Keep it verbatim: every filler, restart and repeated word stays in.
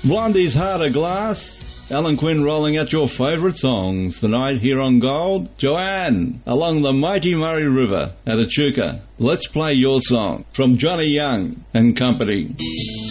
Blondie's Heart of Glass. Alan Quinn rolling out your favourite songs tonight here on Gold. Joanne, along the mighty Murray River at Echuca. Let's play your song from Johnny Young and Company.